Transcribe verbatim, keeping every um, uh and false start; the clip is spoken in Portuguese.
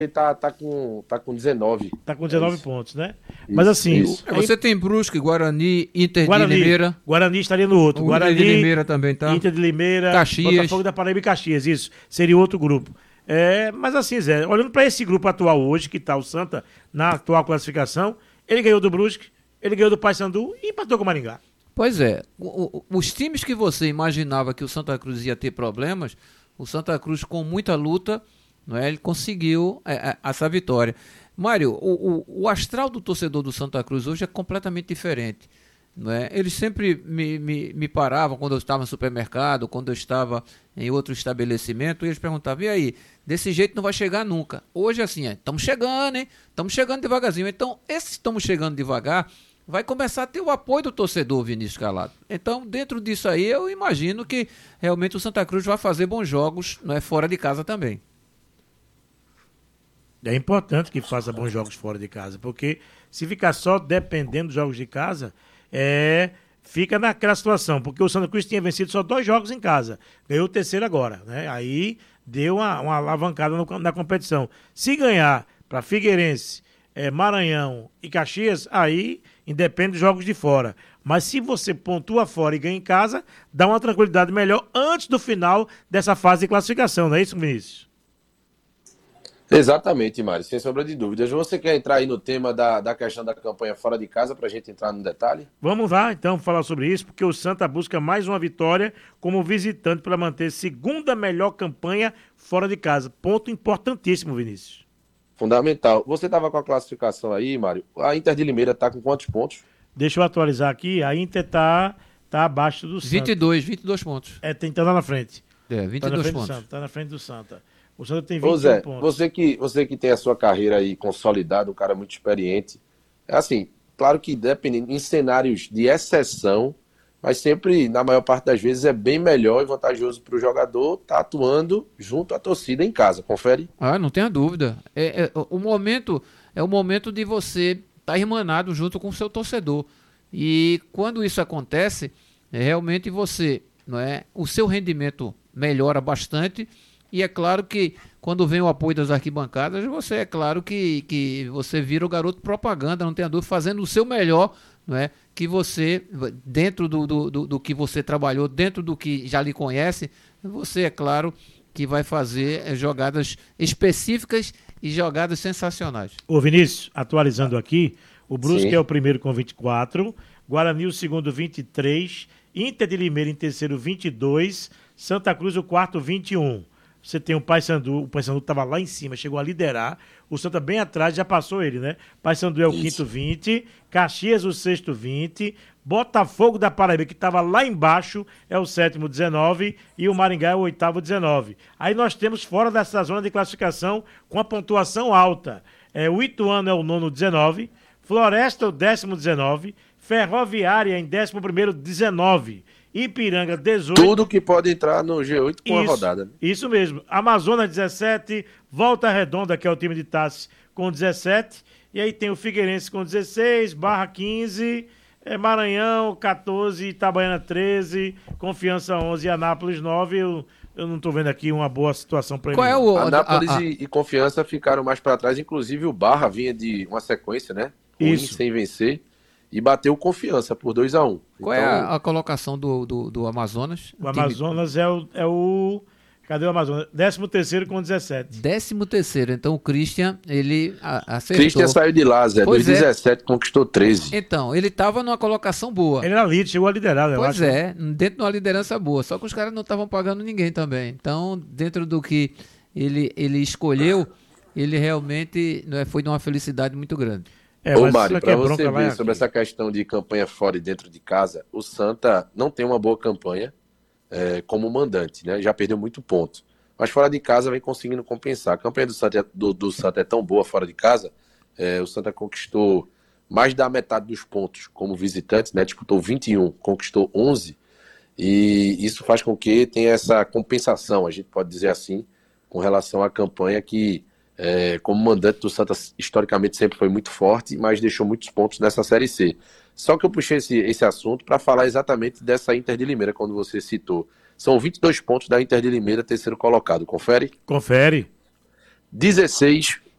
ele tá, tá, com, tá com dezenove. Tá com É dezenove isso. pontos, né? Isso, Mas assim, isso. o- Você tem Brusque, Guarani, Inter Guarani, de Limeira. Guarani estaria no outro. O Guarani, Inter de Limeira também tá. Inter de Limeira, Caxias. Botafogo da Paraíba e Caxias, isso. Seria outro grupo. É, mas assim, Zé, olhando para esse grupo atual hoje, que tá o Santa na atual classificação, ele ganhou do Brusque, ele ganhou do Paysandu e empatou com o Maringá. Pois é, o- o- os times que você imaginava que o Santa Cruz ia ter problemas, o Santa Cruz com muita luta, não é, ele conseguiu é, é, essa vitória. Mário, o, o, o astral do torcedor do Santa Cruz hoje é completamente diferente. Não é? Eles sempre me, me, me paravam quando eu estava no supermercado, quando eu estava em outro estabelecimento, e eles perguntavam, e aí, desse jeito não vai chegar nunca. Hoje assim, estamos chegando, hein? Estamos chegando devagarzinho. Então, esses estamos chegando devagar, vai começar a ter o apoio do torcedor, Vinícius Calado. Então, dentro disso aí, eu imagino que realmente o Santa Cruz vai fazer bons jogos, não é, fora de casa também. É importante que faça bons jogos fora de casa, porque se ficar só dependendo dos jogos de casa, é, fica naquela situação, porque o Santa Cruz tinha vencido só dois jogos em casa, ganhou o terceiro agora, né? Aí deu uma, uma alavancada no- na competição. Se ganhar para Figueirense, é, Maranhão e Caxias, aí independe dos jogos de fora. Mas se você pontua fora e ganha em casa, dá uma tranquilidade melhor antes do final dessa fase de classificação, não é isso, Vinícius? Exatamente, Mário, sem sombra de dúvidas. Você quer entrar aí no tema da, da questão da campanha fora de casa para a gente entrar no detalhe? Vamos lá, então, falar sobre isso, porque o Santa busca mais uma vitória como visitante para manter segunda melhor campanha fora de casa. Ponto importantíssimo, Vinícius. Fundamental. Você estava com a classificação aí, Mário. A Inter de Limeira está com quantos pontos? Deixa eu atualizar aqui, a Inter tá, tá abaixo do Santa. vinte e dois, vinte e dois pontos. É, tem, tá lá na frente. É, vinte Tá e na dois frente do pontos. Santa, tá na frente do Santa. O Santa tem Ô vinte e um Zé, pontos. você que, você que tem a sua carreira aí consolidada, um cara muito experiente. É assim, claro que dependendo, em cenários de exceção, mas sempre, na maior parte das vezes, é bem melhor e vantajoso para o jogador estar atuando junto à torcida em casa. Confere? Ah, não tenha dúvida. É, é, o momento é o momento de você estar irmanado junto com o seu torcedor. E quando isso acontece, é, realmente você, não é, o seu rendimento melhora bastante. E é claro que quando vem o apoio das arquibancadas, você é claro que, que você vira o garoto propaganda, não tenha dúvida, fazendo o seu melhor, não é? Que você, dentro do, do, do, do que você trabalhou, dentro do que já lhe conhece, você é claro que vai fazer é, jogadas específicas e jogadas sensacionais. Ô Vinícius, atualizando aqui, o Brusque Sim. é o primeiro com vinte e quatro, Guarani o segundo vinte e três, Inter de Limeira em terceiro vinte e dois, Santa Cruz o quarto vinte e um. Você tem o Paysandu, o Paysandu estava lá em cima, chegou a liderar, o Santa bem atrás, já passou ele, né? Paysandu é o Isso. quinto vinte, Caxias o sexto vinte, Botafogo da Paraíba, que estava lá embaixo, é o sétimo dezenove e o Maringá é o oitavo dezenove. Aí nós temos fora dessa zona de classificação com a pontuação alta. É, o Ituano é o nono dezenove, Floresta o décimo dezenove, Ferroviária em décimo primeiro dezenove, Ipiranga dezoito. Tudo que pode entrar no G oito com a Isso, rodada. Né? isso mesmo. Amazonas dezessete, Volta Redonda, que é o time de Tassi, com dezessete. E aí tem o Figueirense com dezesseis, Barra quinze, é, Maranhão quatorze, Itabaiana treze, Confiança onze e Anápolis nove. Eu, eu não estou vendo aqui uma boa situação para ele. Qual é o. Anápolis a- a- e, e Confiança ficaram mais para trás. Inclusive o Barra vinha de uma sequência, né? Ruim, Isso. sem vencer. E bateu Confiança por dois a um. Qual é a, a colocação do, do, do Amazonas? O Amazonas é o, é o... Cadê o Amazonas? décimo terceiro com dezessete. Décimo terceiro. Então o Christian, ele a- acertou. Christian saiu de lá, Zé. Pois é. dois mil e dezessete conquistou treze. Então, ele estava numa colocação boa. Ele era líder, chegou a liderar, eu Pois acho. é, dentro de uma liderança boa. Só que os caras não estavam pagando ninguém também. Então, dentro do que ele, ele escolheu, ele realmente né, foi de uma felicidade muito grande. É, Ô, mas Mário, isso aqui para é bronca você lá e ver aqui. sobre essa questão de campanha fora e dentro de casa, o Santa não tem uma boa campanha é, como mandante, né? Já perdeu muito ponto. Mas fora de casa vem conseguindo compensar. A campanha do Santa, é- do, do Santa é tão boa fora de casa, é, o Santa conquistou mais da metade dos pontos como visitante, né? Disputou vinte e um, conquistou onze, e isso faz com que tenha essa compensação, a gente pode dizer assim, com relação à campanha que, é, como mandante do Santa, historicamente sempre foi muito forte, mas deixou muitos pontos nessa Série C. Só que eu puxei esse, esse assunto para falar exatamente dessa Inter de Limeira, quando você citou. São vinte e dois pontos da Inter de Limeira, terceiro colocado. Confere? Confere. dezesseis